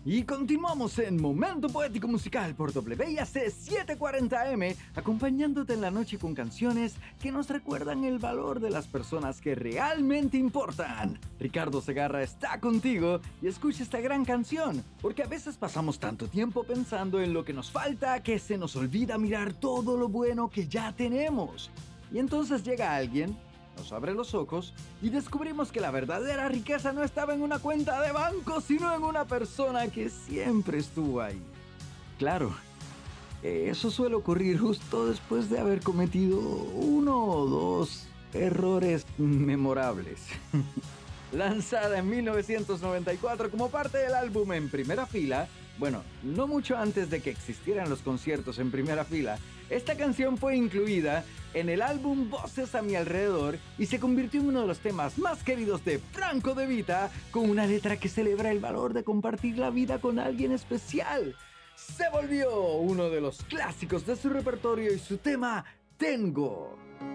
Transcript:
Y continuamos en Momento Poético Musical por WIAC 740M, acompañándote en la noche con canciones que nos recuerdan el valor de las personas que realmente importan. Ricardo Segarra está contigo y escucha esta gran canción, porque a veces pasamos tanto tiempo pensando en lo que nos falta que se nos olvida mirar todo lo bueno que ya tenemos. Y entonces llega alguien, nos abre los ojos y descubrimos que la verdadera riqueza no estaba en una cuenta de banco, sino en una persona que siempre estuvo ahí. Claro, eso suele ocurrir justo después de haber cometido uno o dos errores memorables. Lanzada en 1994 como parte del álbum En Primera Fila, bueno, no mucho antes de que existieran los conciertos en primera fila, esta canción fue incluida en el álbum Voces a mi alrededor y se convirtió en uno de los temas más queridos de Franco De Vita, con una letra que celebra el valor de compartir la vida con alguien especial. Se volvió uno de los clásicos de su repertorio y su tema Tengo.